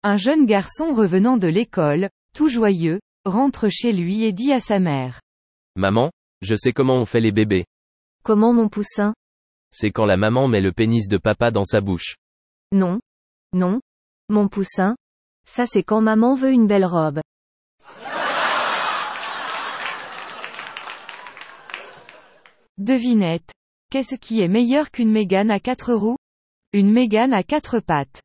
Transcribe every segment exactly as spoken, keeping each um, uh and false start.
Un jeune garçon revenant de l'école, tout joyeux, rentre chez lui et dit à sa mère. Maman, je sais comment on fait les bébés. Comment mon poussin? C'est quand la maman met le pénis de papa dans sa bouche. Non. Non. Mon poussin. Ça c'est quand maman veut une belle robe. Devinette. Qu'est-ce qui est meilleur qu'une Mégane à quatre roues? Une Mégane à quatre pattes.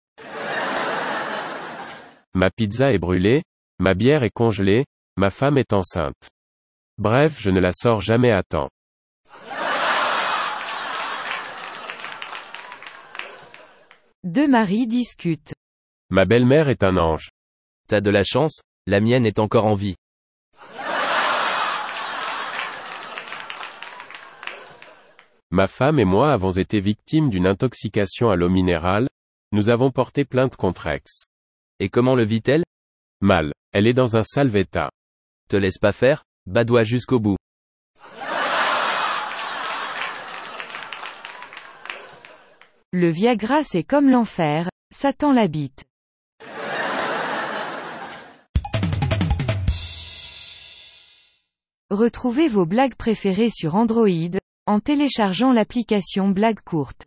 Ma pizza est brûlée, ma bière est congelée, ma femme est enceinte. Bref, je ne la sors jamais à temps. Deux maris discutent. Ma belle-mère est un ange. T'as de la chance, la mienne est encore en vie. Ma femme et moi avons été victimes d'une intoxication à l'eau minérale, nous avons porté plainte contre ex. Et comment le vit-elle? Mal. Elle est dans un sale état. Te laisse pas faire, badoie jusqu'au bout. Le Viagra c'est comme l'enfer, Satan l'habite. Retrouvez vos blagues préférées sur Android, en téléchargeant l'application Blague Courte.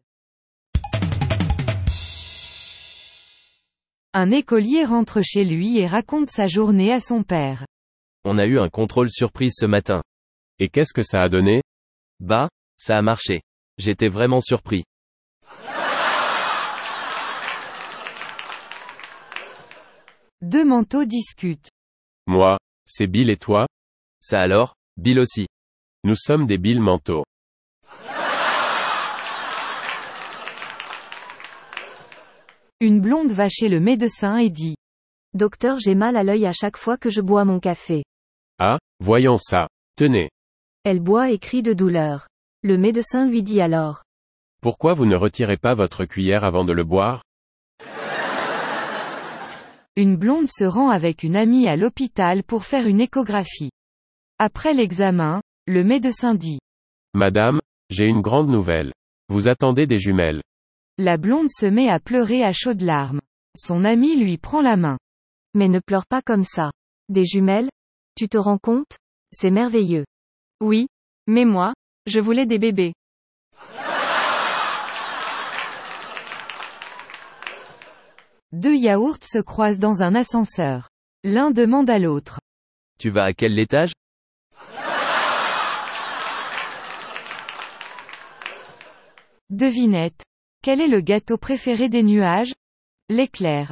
Un écolier rentre chez lui et raconte sa journée à son père. On a eu un contrôle surprise ce matin. Et qu'est-ce que ça a donné? Bah, ça a marché. J'étais vraiment surpris. Deux manteaux discutent. Moi, c'est Bill et toi? Ça alors, Bill aussi. Nous sommes des Bill manteaux. Une blonde va chez le médecin et dit. Docteur, j'ai mal à l'œil à chaque fois que je bois mon café. Ah, voyons ça. Tenez. Elle boit et crie de douleur. Le médecin lui dit alors. Pourquoi vous ne retirez pas votre cuillère avant de le boire? Une blonde se rend avec une amie à l'hôpital pour faire une échographie. Après l'examen, le médecin dit. Madame, j'ai une grande nouvelle. Vous attendez des jumelles. La blonde se met à pleurer à chaudes larmes. Son ami lui prend la main. Mais ne pleure pas comme ça. Des jumelles? Tu te rends compte? C'est merveilleux. Oui. Mais moi, je voulais des bébés. Deux yaourts se croisent dans un ascenseur. L'un demande à l'autre. Tu vas à quel étage? Devinette. Quel est le gâteau préféré des nuages? L'éclair.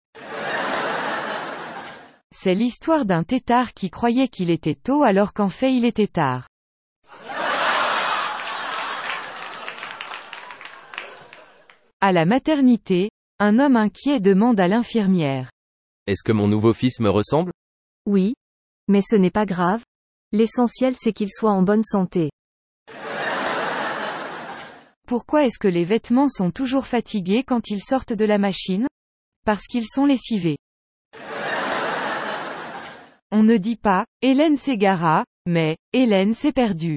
C'est l'histoire d'un têtard qui croyait qu'il était tôt alors qu'en fait il était tard. À la maternité, un homme inquiet demande à l'infirmière. Est-ce que mon nouveau fils me ressemble? Oui. Mais ce n'est pas grave. L'essentiel c'est qu'il soit en bonne santé. Pourquoi est-ce que les vêtements sont toujours fatigués quand ils sortent de la machine? Parce qu'ils sont lessivés. On ne dit pas, Hélène s'égara, mais, Hélène s'est perdue.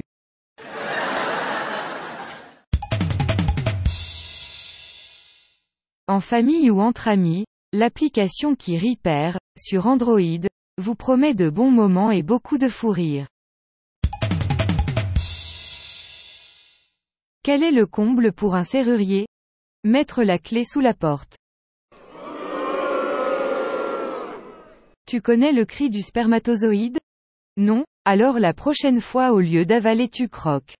En famille ou entre amis, l'application qui rit perd, sur Android, vous promet de bons moments et beaucoup de fou rire. Quel est le comble pour un serrurier? Mettre la clé sous la porte. Tu connais le cri du spermatozoïde? Non? Alors la prochaine fois au lieu d'avaler tu croques.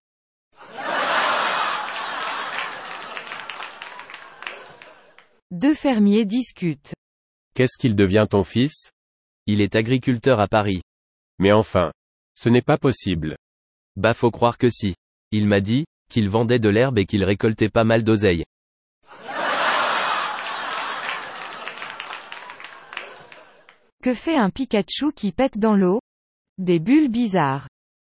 Deux fermiers discutent. Qu'est-ce qu'il devient ton fils? Il est agriculteur à Paris. Mais enfin. Ce n'est pas possible. Bah faut croire que si. Il m'a dit, qu'il vendait de l'herbe et qu'il récoltait pas mal d'oseille. Que fait un Pikachu qui pète dans l'eau? Des bulles bizarres.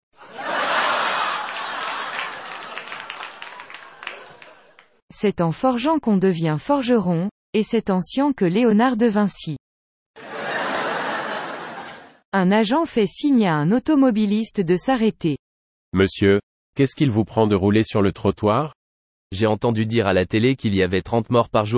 C'est en forgeant qu'on devient forgeron, et c'est en sciant que Léonard de Vinci. Un agent fait signe à un automobiliste de s'arrêter. Monsieur, qu'est-ce qu'il vous prend de rouler sur le trottoir? J'ai entendu dire à la télé qu'il y avait trente morts par jour.